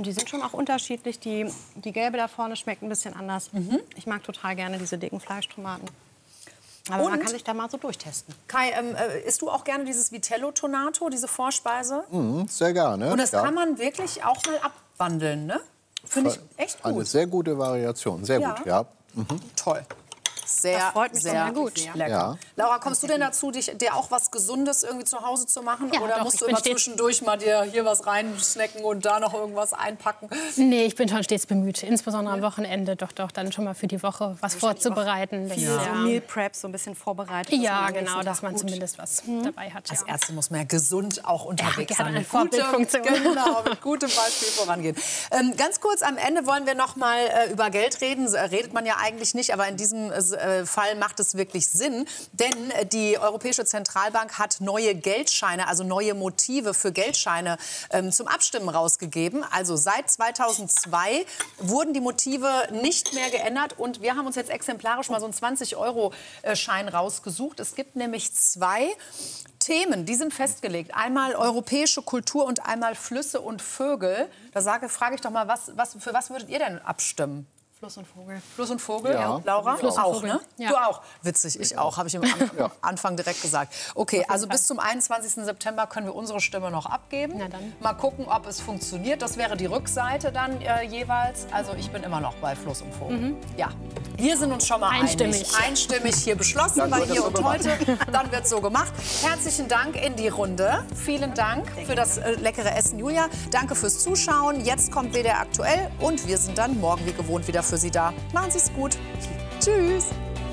Und die sind schon auch unterschiedlich. Die gelbe da vorne schmeckt ein bisschen anders. Ich mag total gerne diese dicken Fleischtomaten. Aber man kann sich da mal so durchtesten. Kai, isst du auch gerne dieses Vitello Tonato, diese Vorspeise? Sehr gerne. Und das kann man wirklich auch mal abwandeln, ne? Finde ich echt gut. Eine sehr gute Variation, sehr gut, ja. Toll. Sehr, Das freut mich sehr gut. lecker. Ja. Laura, kommst du denn dazu, dir auch was Gesundes irgendwie zu Hause zu machen? Ja, Oder doch, musst ich du bin immer zwischendurch mal dir hier was reinsnacken und da noch irgendwas einpacken? Nee, ich bin schon stets bemüht, insbesondere am Wochenende doch dann schon mal für die Woche was vorzubereiten. Viel so Meal Prep, so ein bisschen vorbereitet. Ja, genau, dass man zumindest was dabei hat. Als Ärzte muss man ja gesund auch unterwegs gerne sein. eine Mit gutem, Vorbildfunktion. genau, mit gutem Beispiel vorangehen. Ganz kurz am Ende wollen wir noch mal über Geld reden. Redet man ja eigentlich nicht, aber in diesem Fall macht es wirklich Sinn, denn die Europäische Zentralbank hat neue Geldscheine, also neue Motive für Geldscheine zum Abstimmen rausgegeben. Also seit 2002 wurden die Motive nicht mehr geändert und wir haben uns jetzt exemplarisch mal so einen 20-Euro-Schein rausgesucht. Es gibt nämlich 2 Themen, die sind festgelegt. Einmal europäische Kultur und einmal Flüsse und Vögel. Da frage ich doch mal, für was würdet ihr denn abstimmen? Fluss und Vogel. Fluss und Vogel, Ja. Laura? Fluss und auch, Vogel. ne? Ja. Du auch. Witzig, ich auch, habe ich am Anfang direkt gesagt. Okay, also bis zum 21. September können wir unsere Stimme noch abgeben. Na dann. Mal gucken, ob es funktioniert. Das wäre die Rückseite dann jeweils. Also ich bin immer noch bei Fluss und Vogel. Ja, wir sind uns schon mal Einstimmig. einstimmig hier beschlossen Dann bei wird das Hier so und gemacht. Heute. Dann wird so gemacht. Herzlichen Dank in die Runde. Vielen Dank für das leckere Essen, Julia. Danke fürs Zuschauen. Jetzt kommt WDR aktuell und wir sind dann morgen wie gewohnt wieder für Sie da. Machen Sie es gut. Tschüss.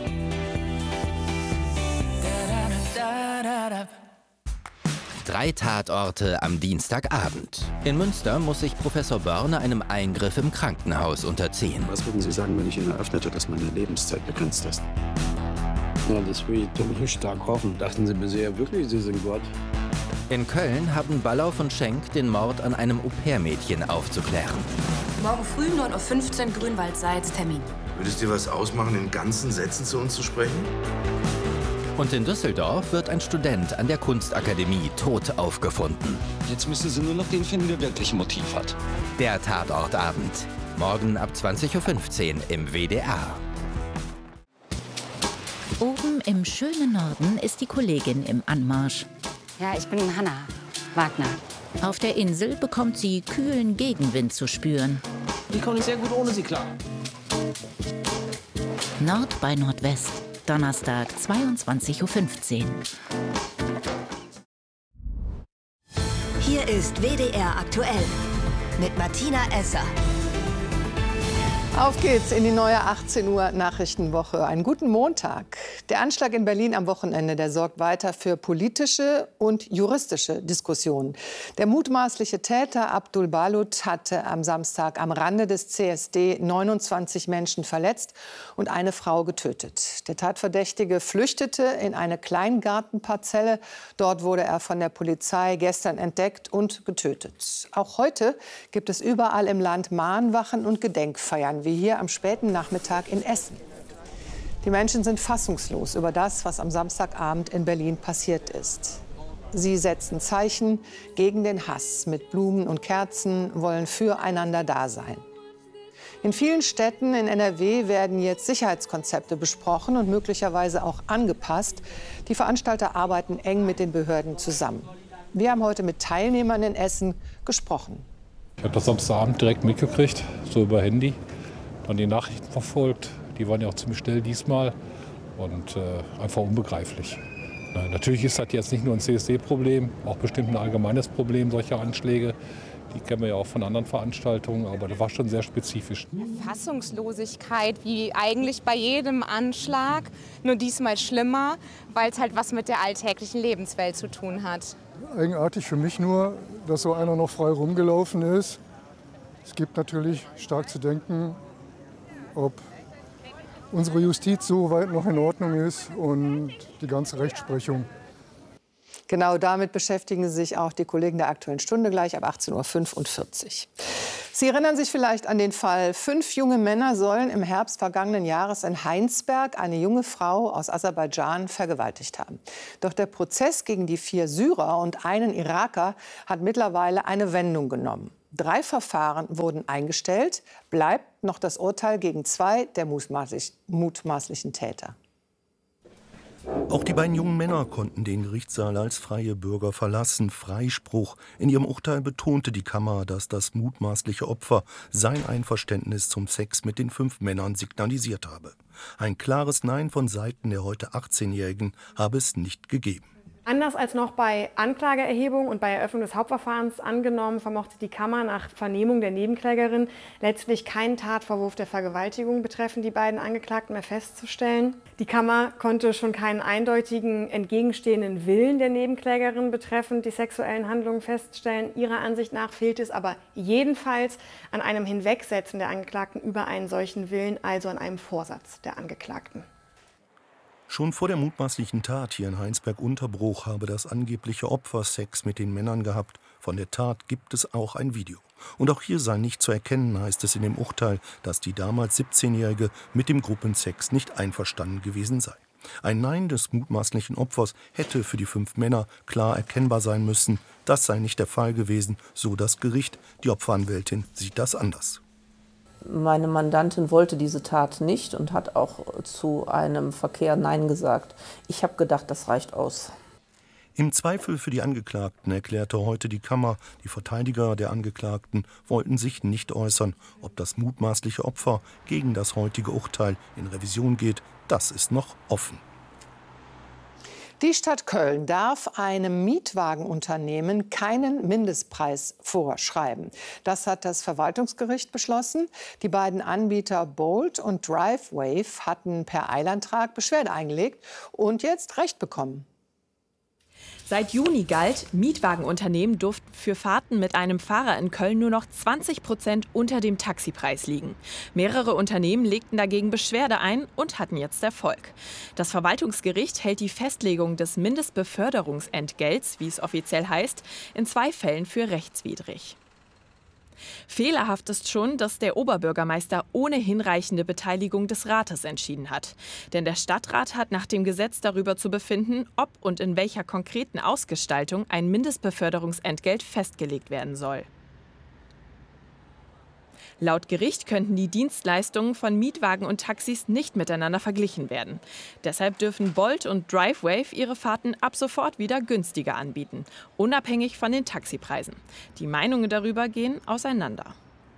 3 Tatorte am Dienstagabend. In Münster muss sich Professor Börne einem Eingriff im Krankenhaus unterziehen. Was würden Sie sagen, wenn ich Ihnen eröffnete, dass meine Lebenszeit begrenzt ist? Na, das will ich doch nicht stark hoffen. Dachten Sie bisher wirklich, Sie sind Gott? In Köln haben Ballauf und Schenk den Mord an einem Au-pair-Mädchen aufzuklären. Morgen früh 9:15 Uhr Grünwald-Salz, Termin. Würde es dir was ausmachen, in ganzen Sätzen zu uns zu sprechen? Und in Düsseldorf wird ein Student an der Kunstakademie tot aufgefunden. Jetzt müssen Sie nur noch den finden, der wirklich ein Motiv hat. Der Tatortabend. Morgen ab 20:15 Uhr im WDR. Oben im schönen Norden ist die Kollegin im Anmarsch. Ja, ich bin Hanna Wagner. Auf der Insel bekommt sie kühlen Gegenwind zu spüren. Wie komme ich sehr gut ohne Sie klar? Nord bei Nordwest, Donnerstag 22:15 Uhr. Hier ist WDR aktuell mit Martina Esser. Auf geht's in die neue 18 Uhr Nachrichtenwoche. Einen guten Montag. Der Anschlag in Berlin am Wochenende, der sorgt weiter für politische und juristische Diskussionen. Der mutmaßliche Täter Abdul Balut hatte am Samstag am Rande des CSD 29 Menschen verletzt und eine Frau getötet. Der Tatverdächtige flüchtete in eine Kleingartenparzelle. Dort wurde er von der Polizei gestern entdeckt und getötet. Auch heute gibt es überall im Land Mahnwachen und Gedenkfeiern, wie hier am späten Nachmittag in Essen. Die Menschen sind fassungslos über das, was am Samstagabend in Berlin passiert ist. Sie setzen Zeichen gegen den Hass. Mit Blumen und Kerzen wollen füreinander da sein. In vielen Städten in NRW werden jetzt Sicherheitskonzepte besprochen und möglicherweise auch angepasst. Die Veranstalter arbeiten eng mit den Behörden zusammen. Wir haben heute mit Teilnehmern in Essen gesprochen. Ich habe das Samstagabend direkt mitgekriegt, so über Handy. Dann die Nachrichten verfolgt. Die waren ja auch ziemlich schnell diesmal und einfach unbegreiflich. Natürlich ist das jetzt nicht nur ein CSD-Problem, auch bestimmt ein allgemeines Problem, solche Anschläge. Die kennen wir ja auch von anderen Veranstaltungen, aber das war schon sehr spezifisch. Fassungslosigkeit, wie eigentlich bei jedem Anschlag, nur diesmal schlimmer, weil es halt was mit der alltäglichen Lebenswelt zu tun hat. Eigenartig für mich nur, dass so einer noch frei rumgelaufen ist. Es gibt natürlich stark zu denken, ob unsere Justiz so weit noch in Ordnung ist und die ganze Rechtsprechung. Genau damit beschäftigen sich auch die Kollegen der Aktuellen Stunde gleich ab 18:45 Uhr. Sie erinnern sich vielleicht an den Fall. 5 junge Männer sollen im Herbst vergangenen Jahres in Heinsberg eine junge Frau aus Aserbaidschan vergewaltigt haben. Doch der Prozess gegen die 4 Syrer und einen Iraker hat mittlerweile eine Wendung genommen. 3 Verfahren wurden eingestellt. Bleibt noch das Urteil gegen 2 der mutmaßlichen Täter. Auch die beiden jungen Männer konnten den Gerichtssaal als freie Bürger verlassen. Freispruch. In ihrem Urteil betonte die Kammer, dass das mutmaßliche Opfer sein Einverständnis zum Sex mit den 5 Männern signalisiert habe. Ein klares Nein von Seiten der heute 18-Jährigen habe es nicht gegeben. Anders als noch bei Anklageerhebung und bei Eröffnung des Hauptverfahrens angenommen, vermochte die Kammer nach Vernehmung der Nebenklägerin letztlich keinen Tatvorwurf der Vergewaltigung betreffend die beiden Angeklagten mehr festzustellen. Die Kammer konnte schon keinen eindeutigen entgegenstehenden Willen der Nebenklägerin betreffend die sexuellen Handlungen feststellen. Ihrer Ansicht nach fehlte es aber jedenfalls an einem Hinwegsetzen der Angeklagten über einen solchen Willen, also an einem Vorsatz der Angeklagten. Schon vor der mutmaßlichen Tat hier in Heinsberg-Unterbruch habe das angebliche Opfer Sex mit den Männern gehabt. Von der Tat gibt es auch ein Video. Und auch hier sei nicht zu erkennen, heißt es in dem Urteil, dass die damals 17-Jährige mit dem Gruppensex nicht einverstanden gewesen sei. Ein Nein des mutmaßlichen Opfers hätte für die 5 Männer klar erkennbar sein müssen. Das sei nicht der Fall gewesen, so das Gericht. Die Opferanwältin sieht das anders. Meine Mandantin wollte diese Tat nicht und hat auch zu einem Verkehr Nein gesagt. Ich habe gedacht, das reicht aus. Im Zweifel für die Angeklagten erklärte heute die Kammer, die Verteidiger der Angeklagten wollten sich nicht äußern. Ob das mutmaßliche Opfer gegen das heutige Urteil in Revision geht, das ist noch offen. Die Stadt Köln darf einem Mietwagenunternehmen keinen Mindestpreis vorschreiben. Das hat das Verwaltungsgericht beschlossen. Die beiden Anbieter Bolt und Drivewave hatten per Eilantrag Beschwerde eingelegt und jetzt Recht bekommen. Seit Juni galt, Mietwagenunternehmen durften für Fahrten mit einem Fahrer in Köln nur noch 20% unter dem Taxipreis liegen. Mehrere Unternehmen legten dagegen Beschwerde ein und hatten jetzt Erfolg. Das Verwaltungsgericht hält die Festlegung des Mindestbeförderungsentgelts, wie es offiziell heißt, in 2 Fällen für rechtswidrig. Fehlerhaft ist schon, dass der Oberbürgermeister ohne hinreichende Beteiligung des Rates entschieden hat. Denn der Stadtrat hat nach dem Gesetz darüber zu befinden, ob und in welcher konkreten Ausgestaltung ein Mindestbeförderungsentgelt festgelegt werden soll. Laut Gericht könnten die Dienstleistungen von Mietwagen und Taxis nicht miteinander verglichen werden. Deshalb dürfen Bolt und Drivewave ihre Fahrten ab sofort wieder günstiger anbieten, unabhängig von den Taxipreisen. Die Meinungen darüber gehen auseinander.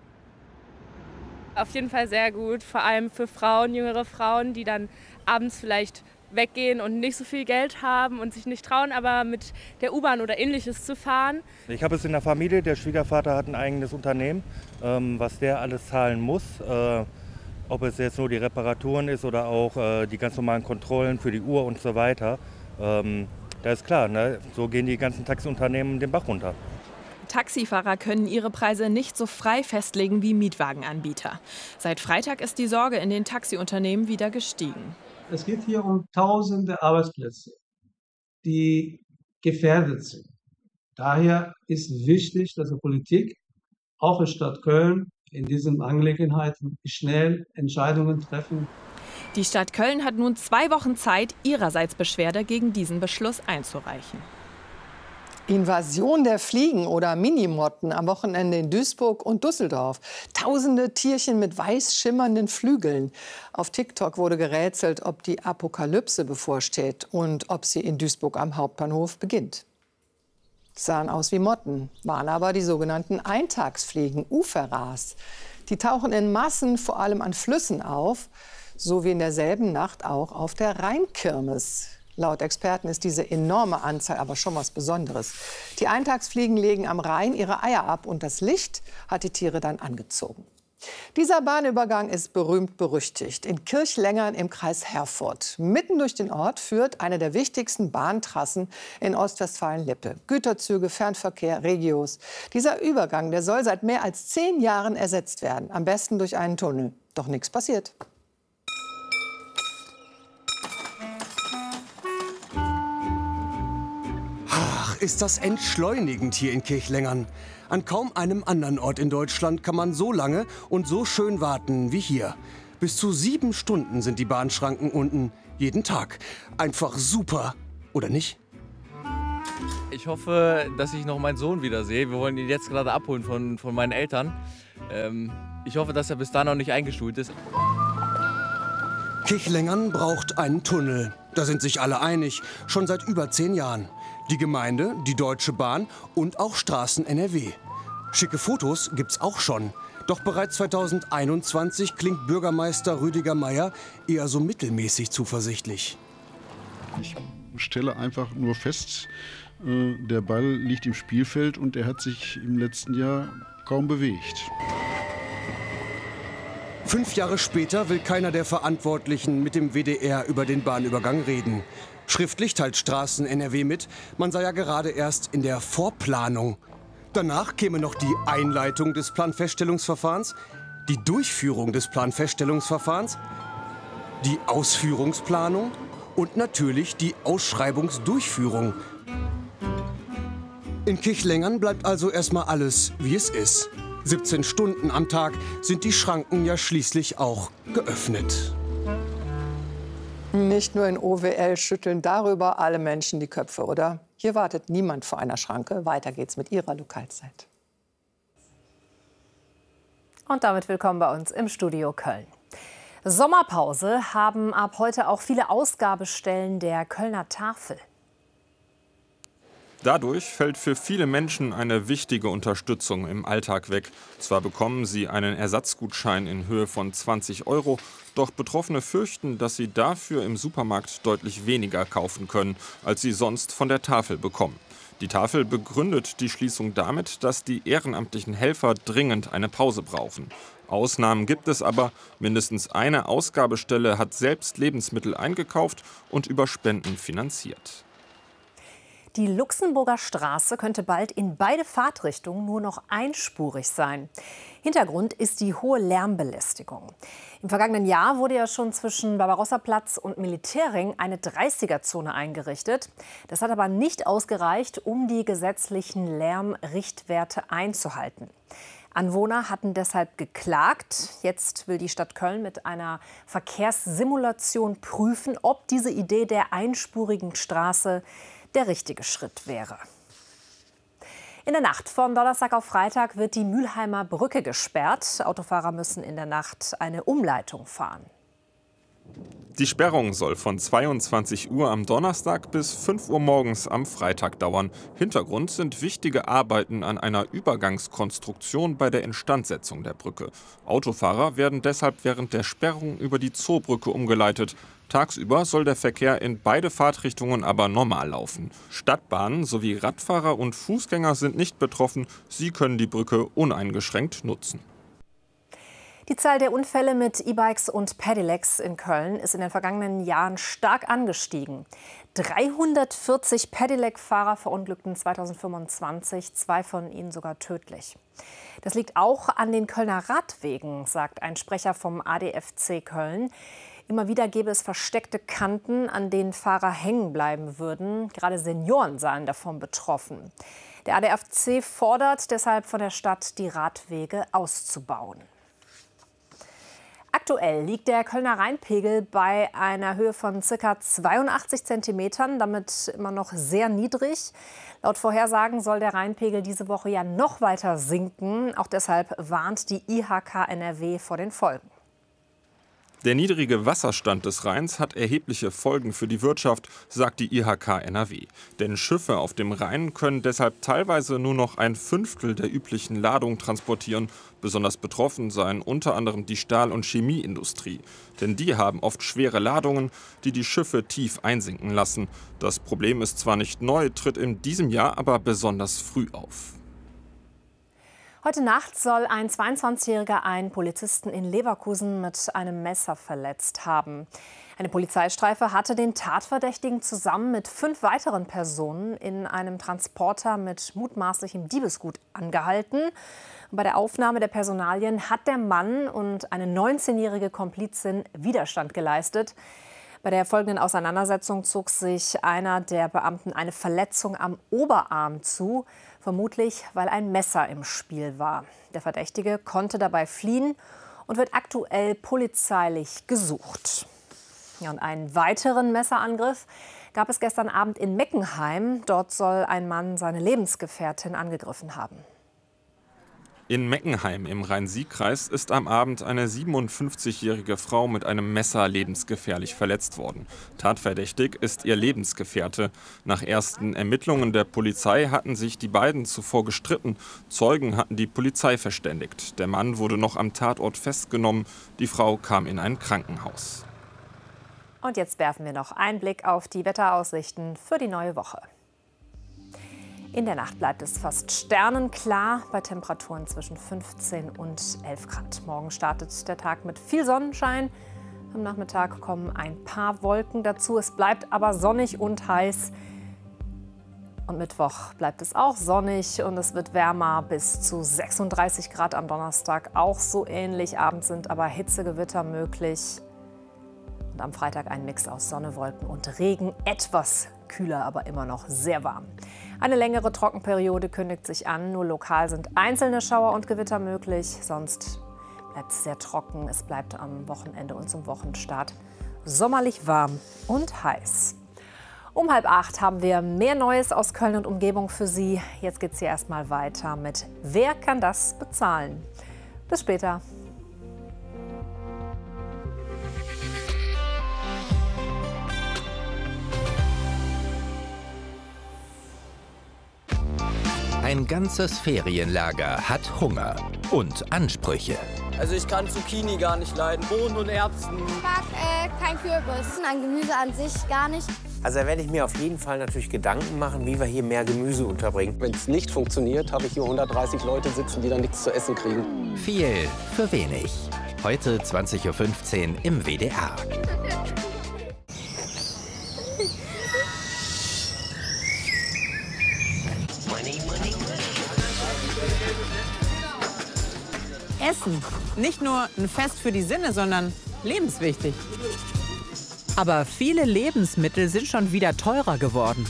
Auf jeden Fall sehr gut, vor allem für Frauen, jüngere Frauen, die dann abends vielleicht weggehen und nicht so viel Geld haben und sich nicht trauen, aber mit der U-Bahn oder Ähnliches zu fahren. Ich habe es in der Familie, der Schwiegervater hat ein eigenes Unternehmen, was der alles zahlen muss. Ob es jetzt nur die Reparaturen ist oder auch die ganz normalen Kontrollen für die Uhr und so weiter. Da ist klar, ne? So gehen die ganzen Taxiunternehmen den Bach runter. Taxifahrer können ihre Preise nicht so frei festlegen wie Mietwagenanbieter. Seit Freitag ist die Sorge in den Taxiunternehmen wieder gestiegen. Es geht hier um tausende Arbeitsplätze, die gefährdet sind. Daher ist wichtig, dass die Politik, auch in Stadt Köln, in diesen Angelegenheiten schnell Entscheidungen treffen. Die Stadt Köln hat nun 2 Wochen Zeit, ihrerseits Beschwerde gegen diesen Beschluss einzureichen. Invasion der Fliegen oder Minimotten am Wochenende in Duisburg und Düsseldorf. Tausende Tierchen mit weiß schimmernden Flügeln. Auf TikTok wurde gerätselt, ob die Apokalypse bevorsteht und ob sie in Duisburg am Hauptbahnhof beginnt. Sahen aus wie Motten, waren aber die sogenannten Eintagsfliegen, Uferras. Die tauchen in Massen vor allem an Flüssen auf, so wie in derselben Nacht auch auf der Rheinkirmes. Laut Experten ist diese enorme Anzahl aber schon was Besonderes. Die Eintagsfliegen legen am Rhein ihre Eier ab und das Licht hat die Tiere dann angezogen. Dieser Bahnübergang ist berühmt-berüchtigt in Kirchlengern im Kreis Herford. Mitten durch den Ort führt eine der wichtigsten Bahntrassen in Ostwestfalen-Lippe. Güterzüge, Fernverkehr, Regios. Dieser Übergang, der soll seit mehr als 10 Jahren ersetzt werden. Am besten durch einen Tunnel. Doch nichts passiert. Ist das entschleunigend hier in Kirchlengern. An kaum einem anderen Ort in Deutschland kann man so lange und so schön warten wie hier. Bis zu 7 Stunden sind die Bahnschranken unten, jeden Tag. Einfach super, oder nicht? Ich hoffe, dass ich noch meinen Sohn wiedersehe. Wir wollen ihn jetzt gerade abholen von meinen Eltern. Ich hoffe, dass er bis dahin noch nicht eingeschult ist. Kirchlengern braucht einen Tunnel. Da sind sich alle einig, schon seit über 10 Jahren. Die Gemeinde, die Deutsche Bahn und auch Straßen NRW. Schicke Fotos gibt's auch schon. Doch bereits 2021 klingt Bürgermeister Rüdiger Meier eher so mittelmäßig zuversichtlich. Ich stelle einfach nur fest, der Ball liegt im Spielfeld und er hat sich im letzten Jahr kaum bewegt. 5 Jahre später will keiner der Verantwortlichen mit dem WDR über den Bahnübergang reden. Schriftlich teilt Straßen NRW mit, man sei ja gerade erst in der Vorplanung. Danach käme noch die Einleitung des Planfeststellungsverfahrens, die Durchführung des Planfeststellungsverfahrens, die Ausführungsplanung und natürlich die Ausschreibungsdurchführung. In Kirchlengern bleibt also erstmal alles, wie es ist. 17 Stunden am Tag sind die Schranken ja schließlich auch geöffnet. Nicht nur in OWL schütteln darüber alle Menschen die Köpfe, oder? Hier wartet niemand vor einer Schranke. Weiter geht's mit Ihrer Lokalzeit. Und damit willkommen bei uns im Studio Köln. Sommerpause haben ab heute auch viele Ausgabestellen der Kölner Tafel. Dadurch fällt für viele Menschen eine wichtige Unterstützung im Alltag weg. Zwar bekommen sie einen Ersatzgutschein in Höhe von 20 €, doch Betroffene fürchten, dass sie dafür im Supermarkt deutlich weniger kaufen können, als sie sonst von der Tafel bekommen. Die Tafel begründet die Schließung damit, dass die ehrenamtlichen Helfer dringend eine Pause brauchen. Ausnahmen gibt es aber. Mindestens eine Ausgabestelle hat selbst Lebensmittel eingekauft und über Spenden finanziert. Die Luxemburger Straße könnte bald in beide Fahrtrichtungen nur noch einspurig sein. Hintergrund ist die hohe Lärmbelästigung. Im vergangenen Jahr wurde ja schon zwischen Barbarossaplatz und Militärring eine 30er-Zone eingerichtet. Das hat aber nicht ausgereicht, um die gesetzlichen Lärmrichtwerte einzuhalten. Anwohner hatten deshalb geklagt. Jetzt will die Stadt Köln mit einer Verkehrssimulation prüfen, ob diese Idee der einspurigen Straße der richtige Schritt wäre. In der Nacht von Donnerstag auf Freitag wird die Mülheimer Brücke gesperrt. Autofahrer müssen in der Nacht eine Umleitung fahren. Die Sperrung soll von 22 Uhr am Donnerstag bis 5 Uhr morgens am Freitag dauern. Hintergrund sind wichtige Arbeiten an einer Übergangskonstruktion bei der Instandsetzung der Brücke. Autofahrer werden deshalb während der Sperrung über die Zoobrücke umgeleitet. Tagsüber soll der Verkehr in beide Fahrtrichtungen aber normal laufen. Stadtbahnen sowie Radfahrer und Fußgänger sind nicht betroffen. Sie können die Brücke uneingeschränkt nutzen. Die Zahl der Unfälle mit E-Bikes und Pedelecs in Köln ist in den vergangenen Jahren stark angestiegen. 340 Pedelec-Fahrer verunglückten 2025, 2 von ihnen sogar tödlich. Das liegt auch an den Kölner Radwegen, sagt ein Sprecher vom ADFC Köln. Immer wieder gäbe es versteckte Kanten, an denen Fahrer hängen bleiben würden. Gerade Senioren seien davon betroffen. Der ADFC fordert deshalb von der Stadt, die Radwege auszubauen. Aktuell liegt der Kölner Rheinpegel bei einer Höhe von ca. 82 cm, damit immer noch sehr niedrig. Laut Vorhersagen soll der Rheinpegel diese Woche ja noch weiter sinken. Auch deshalb warnt die IHK NRW vor den Folgen. Der niedrige Wasserstand des Rheins hat erhebliche Folgen für die Wirtschaft, sagt die IHK NRW. Denn Schiffe auf dem Rhein können deshalb teilweise nur noch 1/5 der üblichen Ladung transportieren. Besonders betroffen seien unter anderem die Stahl- und Chemieindustrie. Denn die haben oft schwere Ladungen, die die Schiffe tief einsinken lassen. Das Problem ist zwar nicht neu, tritt in diesem Jahr aber besonders früh auf. Heute Nacht soll ein 22-Jähriger einen Polizisten in Leverkusen mit einem Messer verletzt haben. Eine Polizeistreife hatte den Tatverdächtigen zusammen mit 5 weiteren Personen in einem Transporter mit mutmaßlichem Diebesgut angehalten. Bei der Aufnahme der Personalien hat der Mann und eine 19-jährige Komplizin Widerstand geleistet. Bei der folgenden Auseinandersetzung zog sich einer der Beamten eine Verletzung am Oberarm zu, vermutlich weil ein Messer im Spiel war. Der Verdächtige konnte dabei fliehen und wird aktuell polizeilich gesucht. Ja, und einen weiteren Messerangriff, gab es gestern Abend in Meckenheim. Dort soll ein Mann seine Lebensgefährtin angegriffen haben. In Meckenheim im Rhein-Sieg-Kreis ist am Abend eine 57-jährige Frau mit einem Messer lebensgefährlich verletzt worden. Tatverdächtig ist ihr Lebensgefährte. Nach ersten Ermittlungen der Polizei hatten sich die beiden zuvor gestritten. Zeugen hatten die Polizei verständigt. Der Mann wurde noch am Tatort festgenommen. Die Frau kam in ein Krankenhaus. Und jetzt werfen wir noch einen Blick auf die Wetteraussichten für die neue Woche. In der Nacht bleibt es fast sternenklar bei Temperaturen zwischen 15 und 11 Grad. Morgen startet der Tag mit viel Sonnenschein. Am Nachmittag kommen ein paar Wolken dazu. Es bleibt aber sonnig und heiß. Und Mittwoch bleibt es auch sonnig und es wird wärmer, bis zu 36 Grad am Donnerstag. Auch so ähnlich. Abends sind aber Hitzegewitter möglich. Und am Freitag ein Mix aus Sonne, Wolken und Regen. Etwas kühler, aber immer noch sehr warm. Eine längere Trockenperiode kündigt sich an. Nur lokal sind einzelne Schauer und Gewitter möglich. Sonst bleibt es sehr trocken. Es bleibt am Wochenende und zum Wochenstart sommerlich warm und heiß. Um 7:30 haben wir mehr Neues aus Köln und Umgebung für Sie. Jetzt geht es hier erstmal weiter mit Wer kann das bezahlen? Bis später. Ein ganzes Ferienlager hat Hunger und Ansprüche. Also ich kann Zucchini gar nicht leiden, Bohnen und Erbsen. Ich mag kein Kürbis, an Gemüse an sich gar nicht. Also da werde ich mir auf jeden Fall natürlich Gedanken machen, wie wir hier mehr Gemüse unterbringen. Wenn es nicht funktioniert, habe ich hier 130 Leute sitzen, die dann nichts zu essen kriegen. Viel für wenig. Heute 20:15 Uhr im WDR. Essen. Nicht nur ein Fest für die Sinne, sondern lebenswichtig. Aber viele Lebensmittel sind schon wieder teurer geworden.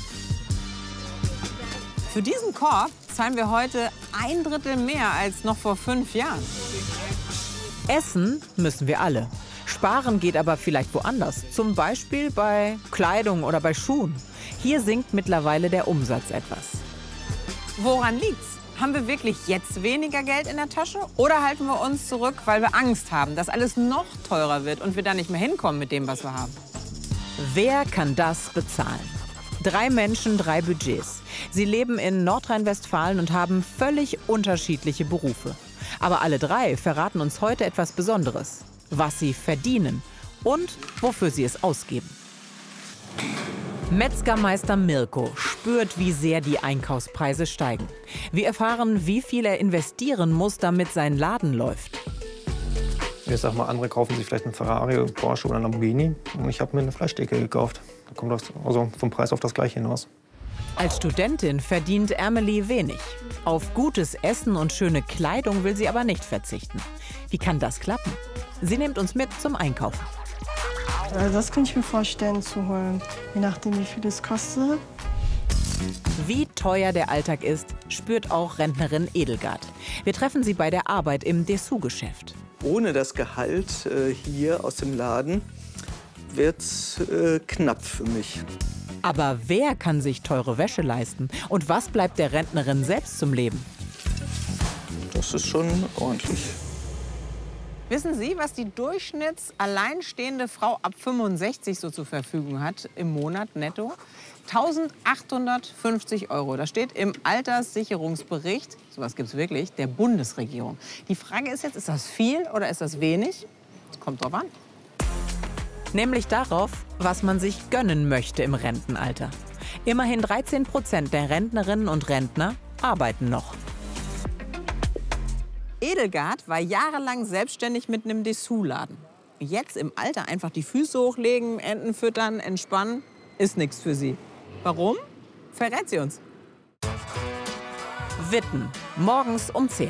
Für diesen Korb zahlen wir heute 1/3 mehr als noch vor 5 Jahren. Essen müssen wir alle. Sparen geht aber vielleicht woanders. Zum Beispiel bei Kleidung oder bei Schuhen. Hier sinkt mittlerweile der Umsatz etwas. Woran liegt's? Haben wir wirklich jetzt weniger Geld in der Tasche? Oder halten wir uns zurück, weil wir Angst haben, dass alles noch teurer wird und wir da nicht mehr hinkommen mit dem, was wir haben? Wer kann das bezahlen? 3 Menschen, 3 Budgets. Sie leben in Nordrhein-Westfalen und haben völlig unterschiedliche Berufe. Aber alle 3 verraten uns heute etwas Besonderes. Was sie verdienen und wofür sie es ausgeben. Metzgermeister Mirko spürt, wie sehr die Einkaufspreise steigen. Wir erfahren, wie viel er investieren muss, damit sein Laden läuft. Ich sag mal, andere kaufen sich vielleicht einen Ferrari, einen Porsche oder einen Lamborghini. Und ich habe mir eine Fleischtheke gekauft. Da kommt das also vom Preis auf das Gleiche hinaus. Als Studentin verdient Emily wenig. Auf gutes Essen und schöne Kleidung will sie aber nicht verzichten. Wie kann das klappen? Sie nimmt uns mit zum Einkaufen. Das kann ich mir vorstellen zu holen, je nachdem wie viel es kostet. Wie teuer der Alltag ist, spürt auch Rentnerin Edelgard. Wir treffen sie bei der Arbeit im Dessous-Geschäft. Ohne das Gehalt hier aus dem Laden wird's knapp für mich. Aber wer kann sich teure Wäsche leisten? Und was bleibt der Rentnerin selbst zum Leben? Das ist schon ordentlich. Wissen Sie, was die durchschnittsalleinstehende Frau ab 65 so zur Verfügung hat im Monat netto? 1.850 €. Das steht im Alterssicherungsbericht, sowas gibt es wirklich, der Bundesregierung. Die Frage ist jetzt, ist das viel oder ist das wenig? Das kommt drauf an. Nämlich darauf, was man sich gönnen möchte im Rentenalter. Immerhin 13% der Rentnerinnen und Rentner arbeiten noch. Edelgard war jahrelang selbstständig mit einem Dessous-Laden. Jetzt im Alter einfach die Füße hochlegen, Enten füttern, entspannen, ist nichts für sie. Warum? Verrät sie uns. Witten, morgens um 10.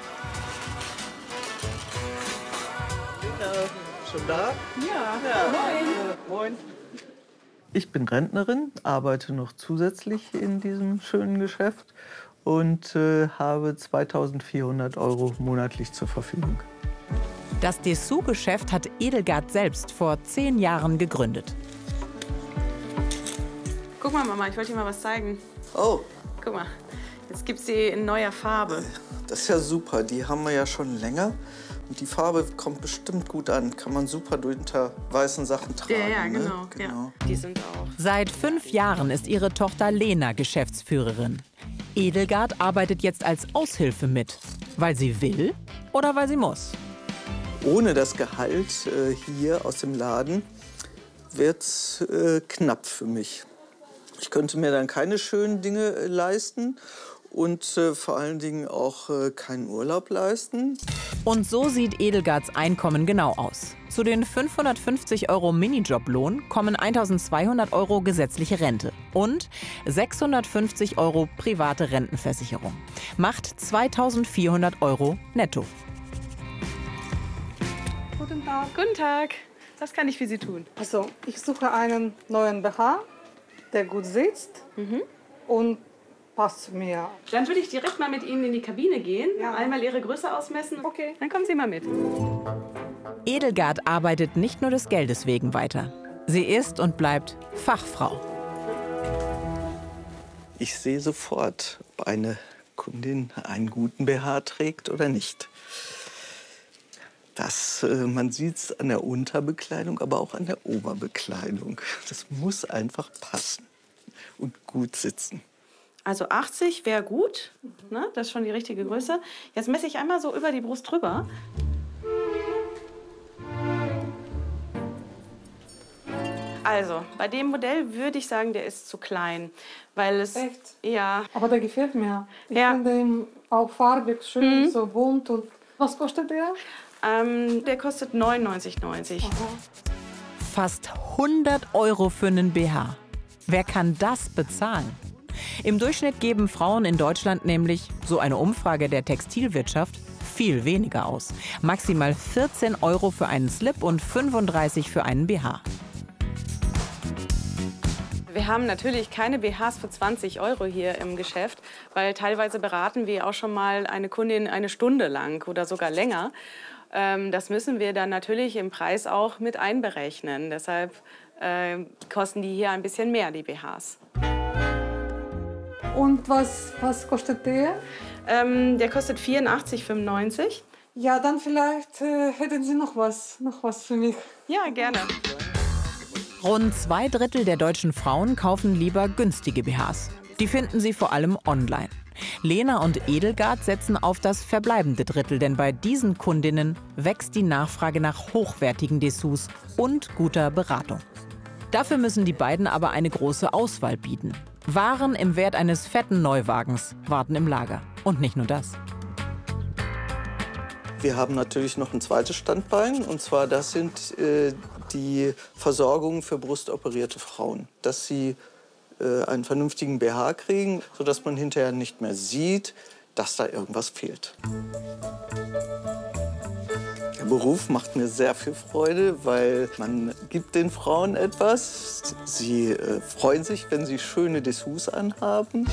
Schon da? Ja. Moin. Ich bin Rentnerin, arbeite noch zusätzlich in diesem schönen Geschäft und habe 2.400 € monatlich zur Verfügung. Das Dessous-Geschäft hat Edelgard selbst vor 10 Jahren gegründet. Guck mal, Mama, ich wollte dir mal was zeigen. Oh. Guck mal, jetzt gibt's die in neuer Farbe. Das ist ja super. Die haben wir ja schon länger. Und die Farbe kommt bestimmt gut an. Kann man super unter weißen Sachen tragen. Ja, ne? genau. Ja, die sind auch. Seit 5 Jahren ist ihre Tochter Lena Geschäftsführerin. Edelgard arbeitet jetzt als Aushilfe mit. Weil sie will oder weil sie muss? Ohne das Gehalt hier aus dem Laden wird's knapp für mich. Ich könnte mir dann keine schönen Dinge leisten und vor allen Dingen auch keinen Urlaub leisten. Und so sieht Edelgards Einkommen genau aus. Zu den 550 € Minijoblohn kommen 1.200 € gesetzliche Rente und 650 € private Rentenversicherung. Macht 2.400 € netto. Guten Tag. Guten Tag. Was kann ich für Sie tun? Also, ich suche einen neuen BH, der gut sitzt und passt zu mir. Dann würde ich direkt mal mit Ihnen in die Kabine gehen, einmal Ihre Größe ausmessen. Okay. Dann kommen Sie mal mit. Edelgard arbeitet nicht nur des Geldes wegen weiter. Sie ist und bleibt Fachfrau. Ich sehe sofort, ob eine Kundin einen guten BH trägt oder nicht. Man sieht es an der Unterbekleidung, aber auch an der Oberbekleidung. Das muss einfach passen und gut sitzen. Also 80 wäre gut, ne? Das ist schon die richtige Größe. Jetzt messe ich einmal so über die Brust drüber. Also, bei dem Modell würde ich sagen, der ist zu klein. Weil es, echt? Ja. Aber der gefällt mir. Ich finde ihn auch farbig, schön, so bunt. Und was kostet der? Der kostet 99,90 €. Fast 100 € für einen BH. Wer kann das bezahlen? Im Durchschnitt geben Frauen in Deutschland nämlich, so eine Umfrage der Textilwirtschaft, viel weniger aus. Maximal 14 € für einen Slip und 35 € für einen BH. Wir haben natürlich keine BHs für 20 € hier im Geschäft, weil teilweise beraten wir auch schon mal eine Kundin eine Stunde lang oder sogar länger. Das müssen wir dann natürlich im Preis auch mit einberechnen. Deshalb kosten die hier ein bisschen mehr, die BHs. Und was kostet der? Der kostet 84,95 €. Ja, dann vielleicht hätten Sie noch was für mich. Ja, gerne. Rund 2/3 der deutschen Frauen kaufen lieber günstige BHs. Die finden sie vor allem online. Lena und Edelgard setzen auf das verbleibende Drittel, denn bei diesen Kundinnen wächst die Nachfrage nach hochwertigen Dessous und guter Beratung. Dafür müssen die beiden aber eine große Auswahl bieten. Waren im Wert eines fetten Neuwagens warten im Lager. Und nicht nur das. Wir haben natürlich noch ein zweites Standbein, und zwar das sind die Versorgungen für brustoperierte Frauen. Dass sie einen vernünftigen BH kriegen, sodass man hinterher nicht mehr sieht, dass da irgendwas fehlt. Der Beruf macht mir sehr viel Freude, weil man gibt den Frauen etwas. Sie freuen sich, wenn sie schöne Dessous anhaben.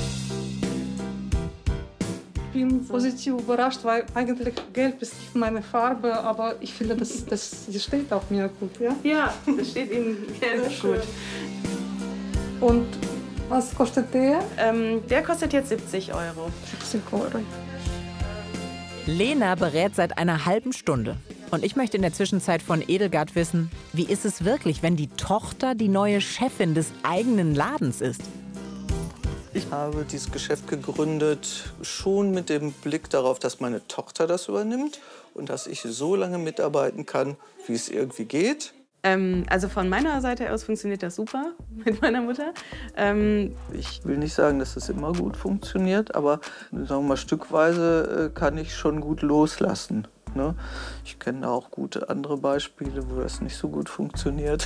Ich bin positiv überrascht, weil eigentlich Gelb ist nicht meine Farbe, aber ich finde, das steht auf mir gut. Ja, ja, das steht Ihnen gut. Und was kostet der? Der kostet jetzt 70 €. 70 €. Lena berät seit einer halben Stunde. Und ich möchte in der Zwischenzeit von Edelgard wissen, wie ist es wirklich, wenn die Tochter die neue Chefin des eigenen Ladens ist? Ich habe dieses Geschäft gegründet, schon mit dem Blick darauf, dass meine Tochter das übernimmt und dass ich so lange mitarbeiten kann, wie es irgendwie geht. Also von meiner Seite aus funktioniert das super mit meiner Mutter. Ich will nicht sagen, dass es immer gut funktioniert, aber sagen wir mal, stückweise kann ich schon gut loslassen. Ne? Ich kenne auch gute andere Beispiele, wo das nicht so gut funktioniert.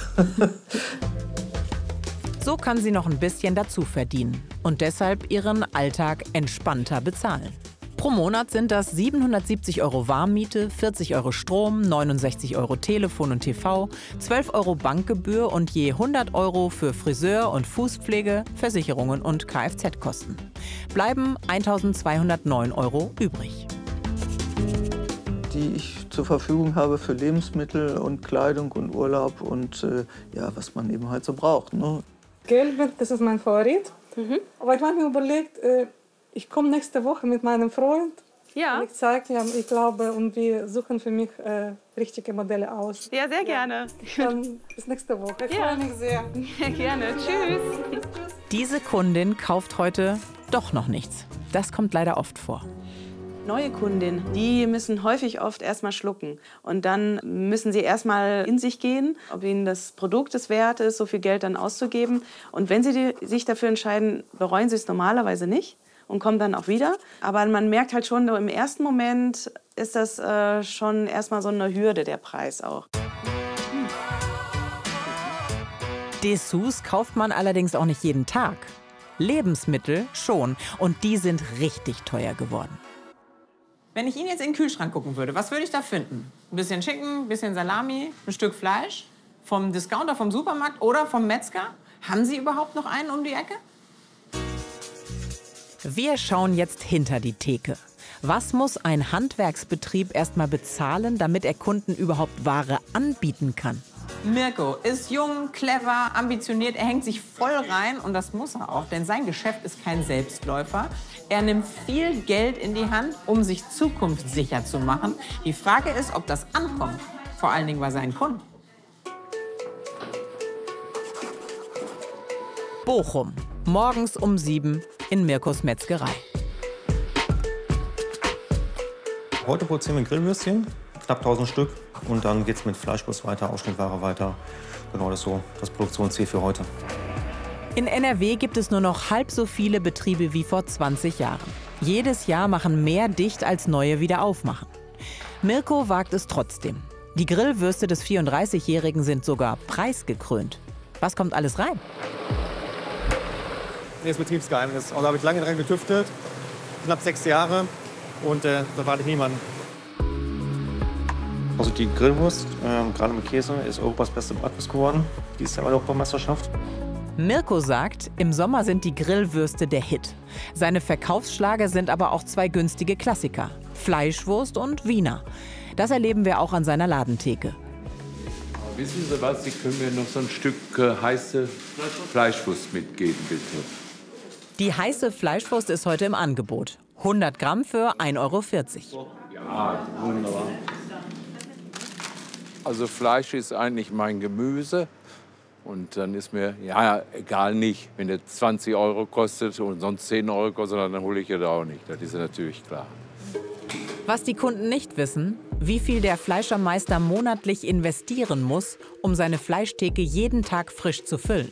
So kann sie noch ein bisschen dazu verdienen und deshalb ihren Alltag entspannter bezahlen. Pro Monat sind das 770 € Warmmiete, 40 € Strom, 69 € Telefon und TV, 12 € Bankgebühr und je 100 € für Friseur und Fußpflege, Versicherungen und Kfz-Kosten. Bleiben 1.209 € übrig. Die ich zur Verfügung habe für Lebensmittel und Kleidung und Urlaub und ja, was man eben halt so braucht. Ne? Gelbe, das ist mein Favorit. Aber ich habe mir überlegt, ich komme nächste Woche mit meinem Freund. Ja. Und ich zeige ihm, ich glaube, und wir suchen für mich richtige Modelle aus. Ja, sehr gerne. Dann bis nächste Woche. Ich freue mich sehr. Ja, gerne. Tschüss. Diese Kundin kauft heute doch noch nichts. Das kommt leider oft vor. Neue Kundinnen, die müssen häufig oft erstmal schlucken. Und dann müssen sie erstmal in sich gehen, ob ihnen das Produkt es wert ist, so viel Geld dann auszugeben. Und wenn sie sich dafür entscheiden, bereuen sie es normalerweise nicht und kommen dann auch wieder. Aber man merkt halt schon, im ersten Moment ist das schon erstmal so eine Hürde, der Preis auch. Dessous kauft man allerdings auch nicht jeden Tag. Lebensmittel schon. Und die sind richtig teuer geworden. Wenn ich Ihnen jetzt in den Kühlschrank gucken würde, was würde ich da finden? Ein bisschen Chicken, ein bisschen Salami, ein Stück Fleisch? Vom Discounter, vom Supermarkt oder vom Metzger? Haben Sie überhaupt noch einen um die Ecke? Wir schauen jetzt hinter die Theke. Was muss ein Handwerksbetrieb erst mal bezahlen, damit er Kunden überhaupt Ware anbieten kann? Mirko ist jung, clever, ambitioniert, er hängt sich voll rein und das muss er auch, denn sein Geschäft ist kein Selbstläufer. Er nimmt viel Geld in die Hand, um sich zukunftssicher zu machen. Die Frage ist, ob das ankommt, vor allen Dingen bei seinen Kunden. Bochum, morgens um 7 in Mirkos Metzgerei. Heute produzieren wir Grillwürstchen, knapp 1000 Stück. Und dann geht es mit Fleischwurst weiter, Ausschnittware weiter. Genau, das ist so das Produktionsziel für heute. In NRW gibt es nur noch halb so viele Betriebe wie vor 20 Jahren. Jedes Jahr machen mehr dicht, als neue wieder aufmachen. Mirko wagt es trotzdem. Die Grillwürste des 34-Jährigen sind sogar preisgekrönt. Was kommt alles rein? Das ist Betriebsgeheimnis. Also, da habe ich lange dran getüftelt, knapp 6 Jahre. Und da warte ich niemanden. Also die Grillwurst, gerade mit Käse, ist Europas beste Bratwurst geworden. Die ist ja Europameisterschaft. Mirko sagt, im Sommer sind die Grillwürste der Hit. Seine Verkaufsschlager sind aber auch 2 günstige Klassiker: Fleischwurst und Wiener. Das erleben wir auch an seiner Ladentheke. Wissen Sie was, Sie können mir noch so ein Stück heiße Fleischwurst mitgeben, bitte. Die heiße Fleischwurst ist heute im Angebot. 100 Gramm für 1,40 €. Ja, wunderbar. Also Fleisch ist eigentlich mein Gemüse. Und dann ist mir, ja, egal nicht, wenn der 20 € kostet und sonst 10 € kostet, dann hole ich es auch nicht. Das ist natürlich klar. Was die Kunden nicht wissen, wie viel der Fleischermeister monatlich investieren muss, um seine Fleischtheke jeden Tag frisch zu füllen.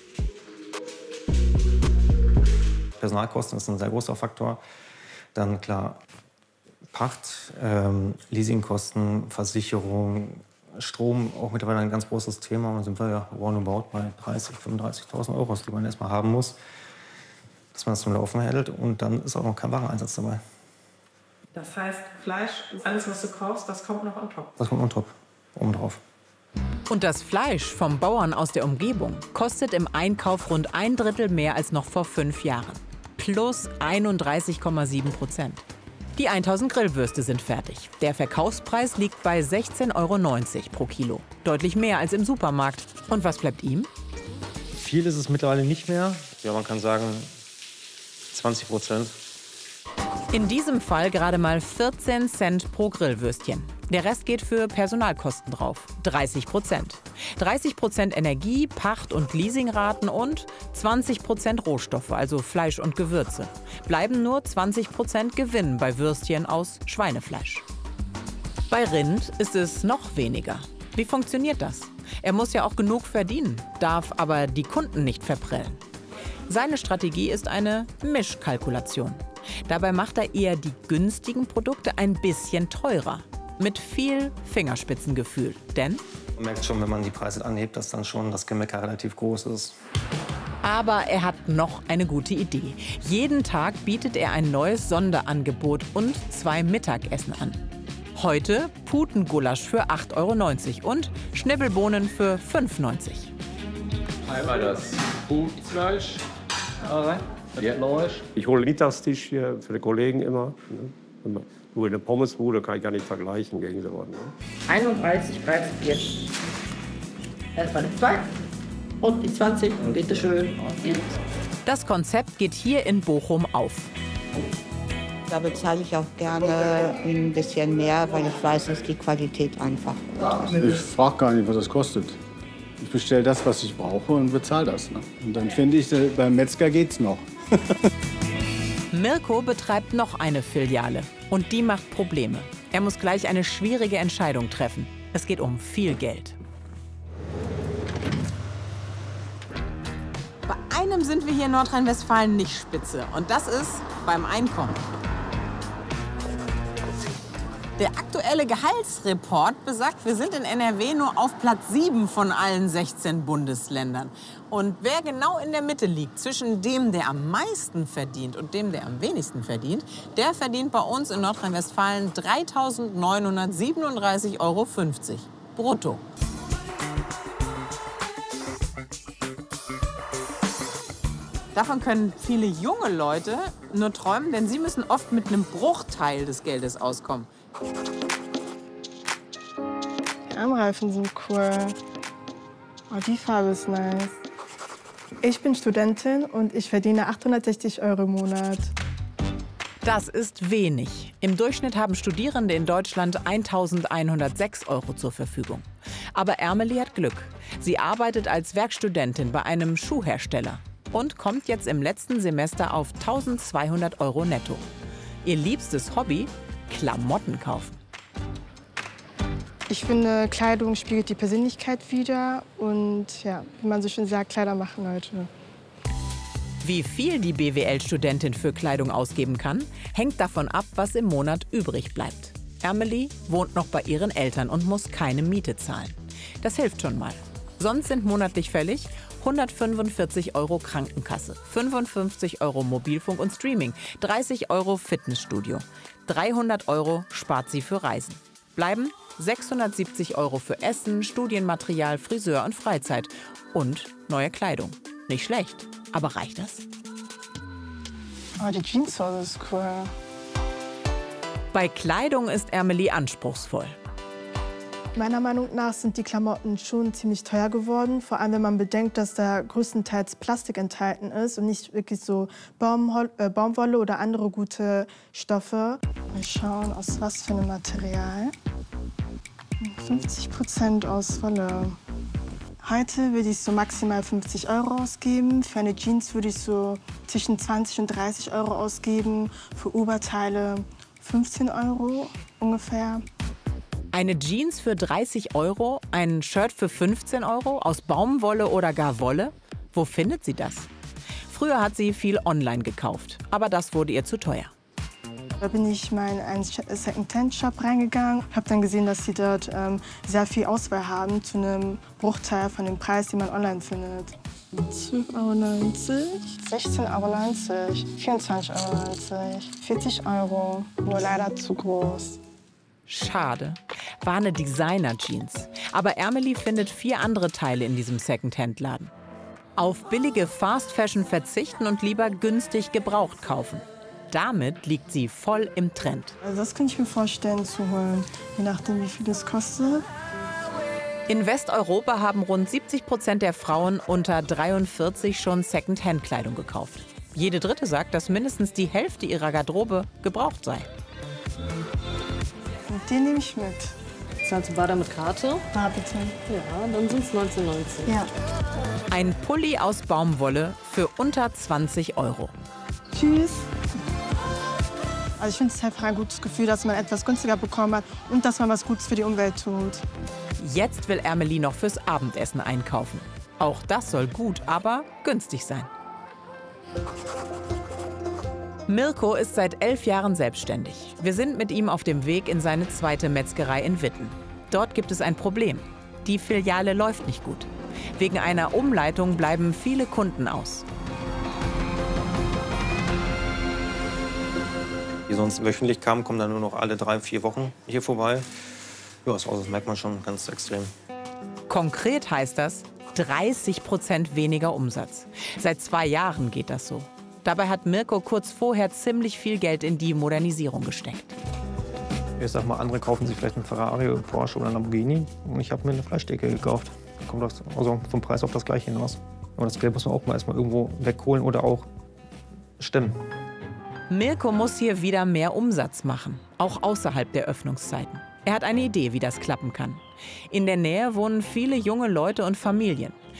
Personalkosten ist ein sehr großer Faktor. Dann klar Pacht, Leasingkosten, Versicherung, Strom, auch mittlerweile ein ganz großes Thema. Da sind wir ja roundabout bei 30.000, 35.000 €, die man erstmal haben muss, dass man das zum Laufen hält. Und dann ist auch noch kein Wareneinsatz dabei. Das heißt, Fleisch, alles, was du kaufst, das kommt noch on top. Das kommt on top, obendrauf. Und das Fleisch vom Bauern aus der Umgebung kostet im Einkauf rund 1/3 mehr als noch vor 5 Jahren. Plus 31,7%. Die 1000 Grillwürste sind fertig. Der Verkaufspreis liegt bei 16,90 € pro Kilo. Deutlich mehr als im Supermarkt. Und was bleibt ihm? Viel ist es mittlerweile nicht mehr. Ja, man kann sagen 20%. In diesem Fall gerade mal 14 Cent pro Grillwürstchen. Der Rest geht für Personalkosten drauf. 30%. 30% Energie, Pacht- und Leasingraten und 20% Rohstoffe, also Fleisch und Gewürze. Bleiben nur 20% Gewinn bei Würstchen aus Schweinefleisch. Bei Rind ist es noch weniger. Wie funktioniert das? Er muss ja auch genug verdienen, darf aber die Kunden nicht verprellen. Seine Strategie ist eine Mischkalkulation. Dabei macht er eher die günstigen Produkte ein bisschen teurer. Mit viel Fingerspitzengefühl. Denn Man merkt schon, wenn man die Preise anhebt, dass dann schon das Gemecker relativ groß ist. aber er hat noch eine gute Idee. Jeden Tag bietet er ein neues Sonderangebot und 2 Mittagessen an. Heute Putengulasch für 8,90 € und Schnibbelbohnen für 5,90 €. Einmal das Putenfleisch. Ich hole Mittagstisch hier für die Kollegen immer. Ne? Nur eine Pommesbude kann ich gar nicht vergleichen gegen sowas. Ne? 31 bleibt jetzt. Erstmal eine 2. Und die 20, bitteschön. Das Konzept geht hier in Bochum auf. Da bezahle ich auch gerne ein bisschen mehr, weil ich weiß, dass die Qualität einfach ist. Ich frage gar nicht, was das kostet. Ich bestelle das, was ich brauche und bezahle das. Ne? Und dann finde ich, beim Metzger geht's noch. Mirko betreibt noch eine Filiale und die macht Probleme. Er muss gleich eine schwierige Entscheidung treffen. Es geht um viel Geld. Bei einem sind wir hier in Nordrhein-Westfalen nicht spitze und das ist beim Einkommen. Der aktuelle Gehaltsreport besagt, wir sind in NRW nur auf Platz 7 von allen 16 Bundesländern. Und wer genau in der Mitte liegt, zwischen dem, der am meisten verdient und dem, der am wenigsten verdient, der verdient bei uns in Nordrhein-Westfalen 3.937,50 € brutto. Davon können viele junge Leute nur träumen, denn sie müssen oft mit einem Bruchteil des Geldes auskommen. Die Armreifen sind cool. Oh, die Farbe ist nice. Ich bin Studentin und ich verdiene 860 € im Monat. Das ist wenig. Im Durchschnitt haben Studierende in Deutschland 1.106 € zur Verfügung. Aber Ermeli hat Glück. Sie arbeitet als Werkstudentin bei einem Schuhhersteller und kommt jetzt im letzten Semester auf 1.200 € netto. Ihr liebstes Hobby? Klamotten kaufen. Ich finde, Kleidung spiegelt die Persönlichkeit wider und ja, wie man so schön sagt, Kleider machen Leute. Wie viel die BWL-Studentin für Kleidung ausgeben kann, hängt davon ab, was im Monat übrig bleibt. Ermeli wohnt noch bei ihren Eltern und muss keine Miete zahlen. Das hilft schon mal. Sonst sind monatlich fällig 145 € Krankenkasse, 55 € Mobilfunk und Streaming, 30 € Fitnessstudio. 300 € spart sie für Reisen. Bleiben 670 € für Essen, Studienmaterial, Friseur und Freizeit. Und neue Kleidung. Nicht schlecht, aber reicht das? Oh, die Jeanshose ist cool. Bei Kleidung ist Ermeli anspruchsvoll. Meiner Meinung nach sind die Klamotten schon ziemlich teuer geworden. Vor allem, wenn man bedenkt, dass da größtenteils Plastik enthalten ist und nicht wirklich so Baumwolle oder andere gute Stoffe. Mal schauen, aus was für einem Material. 50% aus Wolle. Heute würde ich so maximal 50 € ausgeben. Für eine Jeans würde ich so zwischen 20 und 30 € ausgeben. Für Oberteile 15 € ungefähr. Eine Jeans für 30 €, ein Shirt für 15 € aus Baumwolle oder gar Wolle? Wo findet sie das? Früher hat sie viel online gekauft, aber das wurde ihr zu teuer. Da bin ich mal in einen Second-Hand-Shop reingegangen, habe dann gesehen, dass sie dort sehr viel Auswahl haben zu einem Bruchteil von dem Preis, den man online findet. 12,90 €, 16,90 €, 24,90 €, 40 €, nur leider zu groß. Schade. War eine Designer-Jeans. Aber Ermeli findet 4 andere Teile in diesem Second-Hand-Laden. Auf billige Fast-Fashion verzichten und lieber günstig gebraucht kaufen. Damit liegt sie voll im Trend. Also das kann ich mir vorstellen zu holen, je nachdem, wie viel es kostet. In Westeuropa haben rund 70% der Frauen unter 43 schon Second-Hand-Kleidung gekauft. Jede Dritte sagt, dass mindestens die Hälfte ihrer Garderobe gebraucht sei. Und den nehme ich mit. Zahlst du Bader mit Karte? Ja, bitte. Ja, dann sind es 19,90 €. Ja. Ein Pulli aus Baumwolle für unter 20 €. Tschüss. Also ich finde es einfach ein gutes Gefühl, dass man etwas günstiger bekommen hat und dass man was Gutes für die Umwelt tut. Jetzt will Ermeli noch fürs Abendessen einkaufen. Auch das soll gut, aber günstig sein. Mirko ist seit 11 Jahren selbstständig. Wir sind mit ihm auf dem Weg in seine zweite Metzgerei in Witten. Dort gibt es ein Problem. Die Filiale läuft nicht gut. Wegen einer Umleitung bleiben viele Kunden aus. Die sonst wöchentlich kamen, kommen dann nur noch alle 3-4 Wochen hier vorbei. Ja, das merkt man schon ganz extrem. Konkret heißt das 30% weniger Umsatz. Seit 2 Jahren geht das so. Dabei hat Mirko kurz vorher ziemlich viel Geld in die Modernisierung gesteckt. Ich sag mal, andere kaufen sich vielleicht einen Ferrari, einen Porsche oder einen Lamborghini. Und ich habe mir eine Fleischtheke gekauft. kommt das also vom Preis auf das Gleiche hinaus. Aber das Geld muss man auch mal erstmal irgendwo wegholen oder auch stemmen. Mirko muss hier wieder mehr Umsatz machen, auch außerhalb der Öffnungszeiten. Er hat eine Idee, wie das klappen kann. In der Nähe wohnen viele junge Leute und Familien.